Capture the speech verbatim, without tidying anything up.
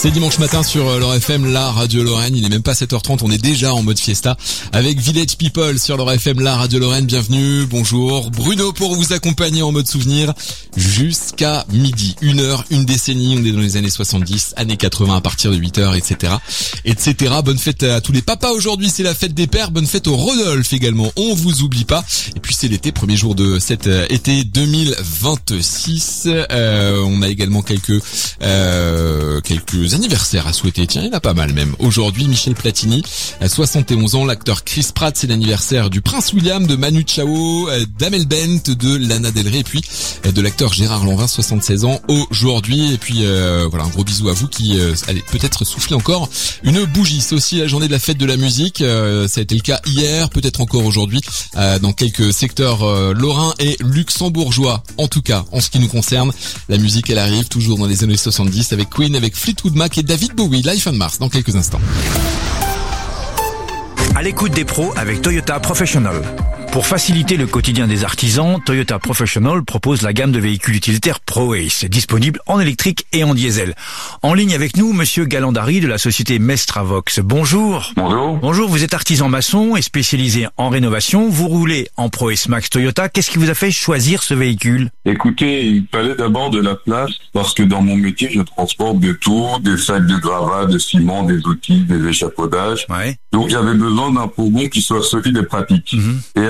C'est dimanche matin sur l'Or F M, la radio Lorraine. Il est même pas sept heures trente, on est déjà en mode fiesta avec Village People sur l'Or F M, la radio Lorraine. Bienvenue, bonjour. Bruno pour vous accompagner en mode souvenir jusqu'à midi. Une heure, une décennie, on est dans les années soixante-dix, années quatre-vingts à partir de huit heures, et cetera, et cetera. Bonne fête à tous les papas. Aujourd'hui, c'est la fête des pères. Bonne fête au Rodolphe également. On vous oublie pas. Et puis c'est l'été, premier jour de cet été deux mille vingt-six. Euh, on a également quelques, euh, quelques anniversaire à souhaiter. Tiens, il y en a pas mal même. Aujourd'hui, Michel Platini, soixante et onze ans. L'acteur Chris Pratt, c'est l'anniversaire du Prince William, de Manu Chao, d'Amel Bent, de Lana Del Rey, et puis de l'acteur Gérard Lanvin, soixante-seize ans aujourd'hui. Et puis euh, voilà, un gros bisou à vous qui euh, allez peut-être souffler encore une bougie. C'est aussi la journée de la fête de la musique. Euh, ça a été le cas hier, peut-être encore aujourd'hui, euh, dans quelques secteurs euh, lorrains et luxembourgeois. En tout cas, en ce qui nous concerne, la musique, elle arrive toujours dans les années soixante-dix avec Queen, avec Fleetwood Mac et David Bowie, Life on Mars, dans quelques instants. À l'écoute des pros avec Toyota Professional. Pour faciliter le quotidien des artisans, Toyota Professional propose la gamme de véhicules utilitaires ProAce, disponible en électrique et en diesel. En ligne avec nous, monsieur Galandari de la société Mestravox. Bonjour. Bonjour. Bonjour, vous êtes artisan maçon et spécialisé en rénovation. Vous roulez en ProAce Max Toyota. Qu'est-ce qui vous a fait choisir ce véhicule? Écoutez, il fallait d'abord de la place parce que dans mon métier, je transporte de tout, des sacs de gravats, de ciment, des outils, des échafaudages. Ouais. Donc, j'avais besoin d'un fourgon qui soit solide et pratique. Mm-hmm. Et